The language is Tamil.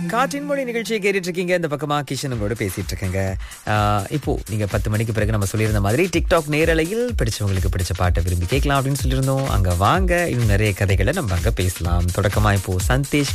காற்றின் மொழி நிகழ்ச்சியை கேட்டுட்டு இருக்கீங்க. இந்த பக்கமா கிஷன் உங்களோட பேசிட்டு இருக்கேங்க. இப்போ நீங்க 10 மணிக்கு பிறகு நம்ம சொல்லியிருந்த மாதிரி டிக்டாக் நேரலையில் பிடிச்சவங்களுக்கு பிடிச்ச பாட்டை விரும்பி கேட்கலாம் அப்படின்னு சொல்லியிருந்தோம். அங்க வாங்க, இன்னும் நிறைய கதைகளை நம்ம அங்க பேசலாம். தொடக்கமா இப்போ சந்தேஷ்